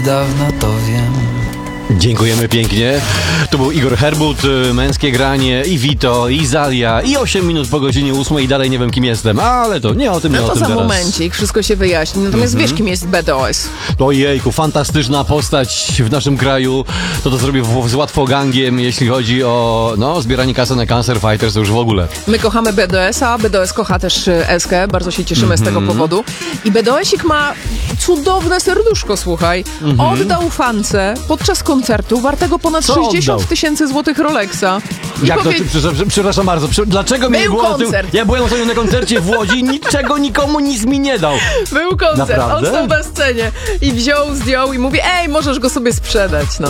Dawno to wiem. Dziękujemy pięknie. To był Igor Herbut, Męskie Granie, i Vito, i Zalia, i 8 minut po godzinie 8 i dalej nie wiem, kim jestem, ale to nie o tym, nie No o to tym za teraz. momencik, wszystko się wyjaśni. Natomiast wiesz, kim jest BDOS? Ojejku, fantastyczna postać w naszym kraju. To zrobił z Łatwogangiem, jeśli chodzi o zbieranie kasy na Cancer Fighters, to już w ogóle. My kochamy BDS-a, BDS kocha też Eskę, bardzo się cieszymy z tego powodu. I BDOS-ik ma cudowne serduszko, słuchaj. Oddał fance podczas koncertu wartego ponad Co 60 oddał? tysięcy złotych Rolexa. I Jak to? Przepraszam bardzo. Dlaczego mnie nie Był było na tym? koncert. Ja byłem ostatnio na koncercie w Łodzi i niczego nikomu nic mi nie dał. Był koncert, Naprawdę? on stał na scenie i wziął, zdjął i mówi, ej, możesz go sobie sprzedać, no.